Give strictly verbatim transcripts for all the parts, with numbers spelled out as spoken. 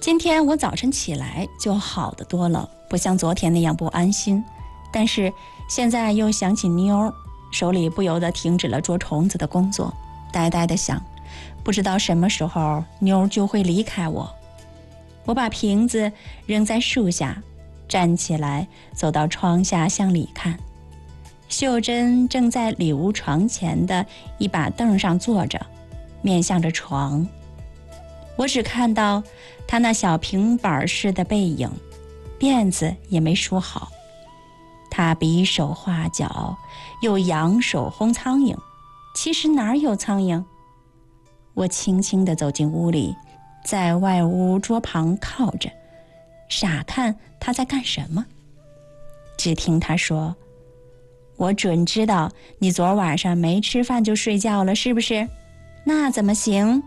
今天我早晨起来就好得多了，不像昨天那样不安心。但是现在又想起妞，手里不由得停止了捉虫子的工作，呆呆地想，不知道什么时候妞就会离开我。我把瓶子扔在树下，站起来走到窗下向里看。秀珍正在里屋床前的一把凳上坐着，面向着床。我只看到她那小平板似的背影，辫子也没梳好。她比手画脚，又扬手轰苍蝇，其实哪有苍蝇？我轻轻地走进屋里，在外屋桌旁靠着，傻看她在干什么。只听她说：“我准知道你昨晚上没吃饭就睡觉了，是不是？那怎么行？”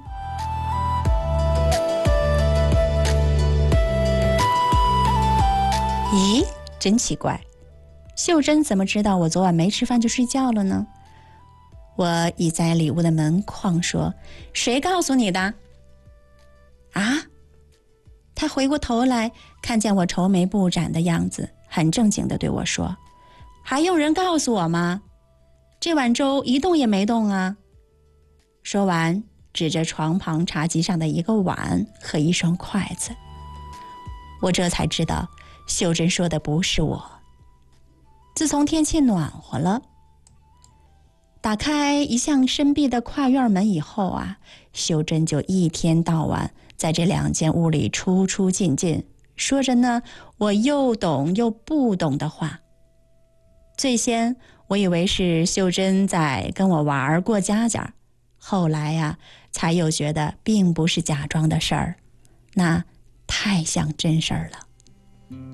咦，真奇怪，秀珍怎么知道我昨晚没吃饭就睡觉了呢？我倚在里屋的门框说：“谁告诉你的？”啊？她回过头来，看见我愁眉不展的样子，很正经地对我说：“还用人告诉我吗？这碗粥一动也没动啊。”说完，指着床旁茶几上的一个碗和一双筷子。我这才知道，秀珍说的不是我。自从天气暖和了，打开一向深闭的跨院门以后啊，秀珍就一天到晚在这两间屋里出出进进，说着呢我又懂又不懂的话。最先我以为是秀珍在跟我玩过家家，后来呀、啊，才又觉得并不是假装的事儿，那太像真事儿了。